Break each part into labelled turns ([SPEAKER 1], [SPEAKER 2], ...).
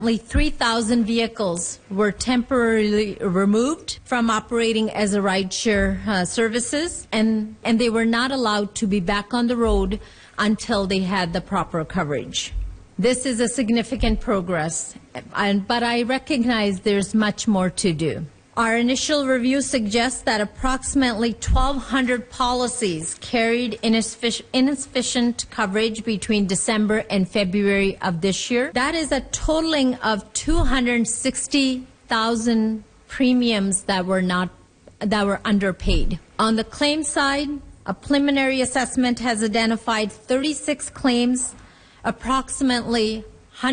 [SPEAKER 1] Only 3,000 vehicles were temporarily removed from operating as a rideshare services, and they were not allowed to be back on the road until they had the proper coverage. This is a significant progress, but I recognize there's much more to do. Our initial review suggests that approximately 1,200 policies carried insufficient coverage between December and February of this year. That is a totaling of 260,000 premiums that were underpaid. On the claim side, a preliminary assessment has identified 36 claims, approximately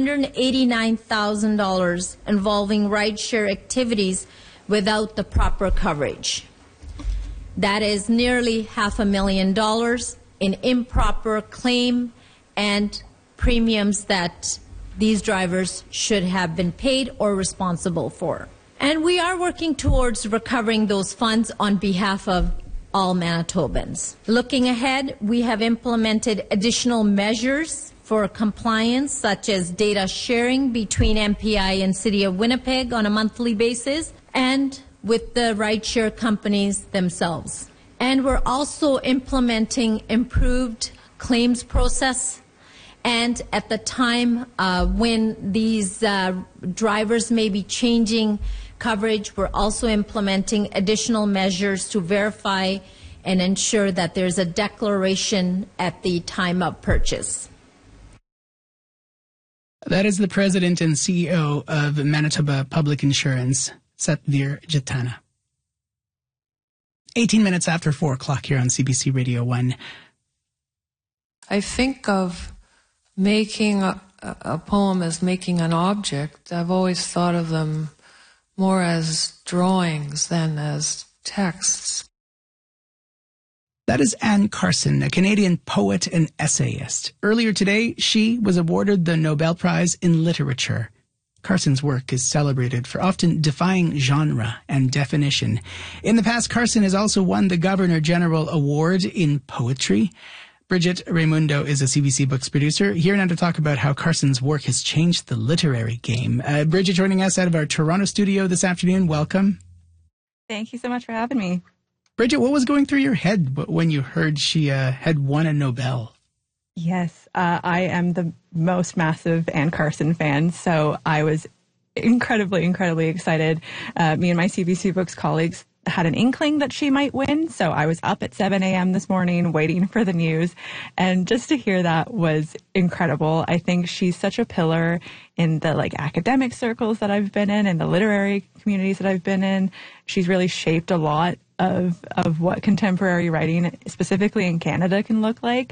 [SPEAKER 1] $189,000 involving rideshare activities without the proper coverage. That is nearly $500,000 in improper claim and premiums that these drivers should have been paid or responsible for. And we are working towards recovering those funds on behalf of all Manitobans. Looking ahead, we have implemented additional measures for compliance, such as data sharing between MPI and City of Winnipeg on a monthly basis, and with the rideshare companies themselves. And we're also implementing improved claims process. And at the time when these drivers may be changing coverage, we're also implementing additional measures to verify and ensure that there's a declaration at the time of purchase.
[SPEAKER 2] That is the President and CEO of Manitoba Public Insurance, Satvir Jatana. 18 minutes after 4 o'clock here on CBC Radio 1.
[SPEAKER 3] I think of making a poem as making an object. I've always thought of them more as drawings than as texts.
[SPEAKER 2] That is Anne Carson, a Canadian poet and essayist. Earlier today, she was awarded the Nobel Prize in Literature. Carson's work is celebrated for often defying genre and definition. In the past, Carson has also won the Governor General Award in Poetry. Bridget Raimundo is a CBC Books producer, here now to talk about how Carson's work has changed the literary game. Bridget joining us out of our Toronto studio this afternoon. Welcome.
[SPEAKER 4] Thank you so much for having me.
[SPEAKER 2] Bridget, what was going through your head when you heard she had won a Nobel?
[SPEAKER 4] Yes, I am the most massive Anne Carson fan, so I was incredibly excited. Me and my CBC Books colleagues had an inkling that she might win, so I was up at 7 a.m. this morning waiting for the news, and just to hear that was incredible. I think she's such a pillar in the academic circles that I've been in and the literary communities that I've been in. She's really shaped a lot of what contemporary writing, specifically in Canada, can look like.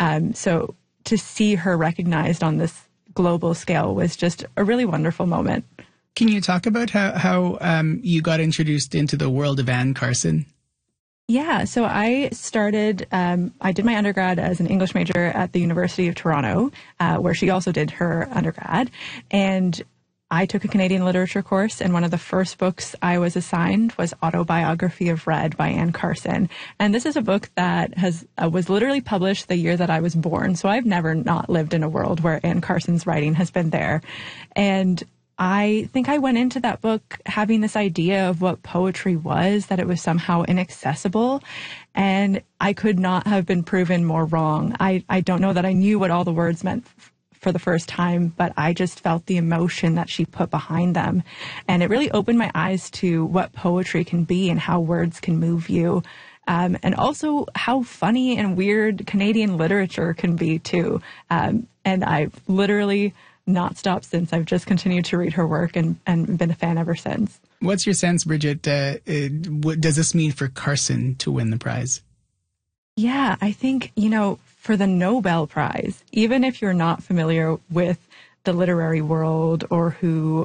[SPEAKER 4] So to see her recognized on this global scale was just a really wonderful moment.
[SPEAKER 2] Can you talk about how you got introduced into the world of Anne Carson?
[SPEAKER 4] Yeah, so I started, I did my undergrad as an English major at the University of Toronto, where she also did her undergrad. And I took a Canadian literature course, and one of the first books I was assigned was Autobiography of Red by Anne Carson. And this is a book that was literally published the year that I was born. So I've never not lived in a world where Anne Carson's writing has been there. And I think I went into that book having this idea of what poetry was, that it was somehow inaccessible, and I could not have been proven more wrong. I don't know that I knew what all the words meant for the first time, but I just felt the emotion that she put behind them. And it really opened my eyes to what poetry can be and how words can move you. And also how funny and weird Canadian literature can be too. And I've literally not stopped since. I've just continued to read her work and been a fan ever since.
[SPEAKER 2] What's your sense, Bridget? What does this mean for Carson to win the prize?
[SPEAKER 4] Yeah, I think, for the Nobel Prize, even if you're not familiar with the literary world or who,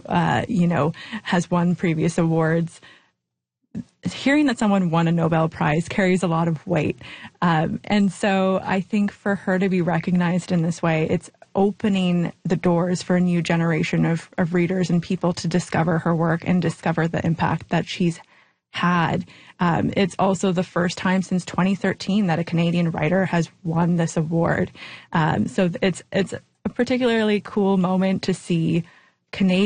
[SPEAKER 4] has won previous awards, hearing that someone won a Nobel Prize carries a lot of weight. And so I think for her to be recognized in this way, it's opening the doors for a new generation of readers and people to discover her work and discover the impact that she's had. It's also the first time since 2013 that a Canadian writer has won this award. So it's a particularly cool moment to see Canadian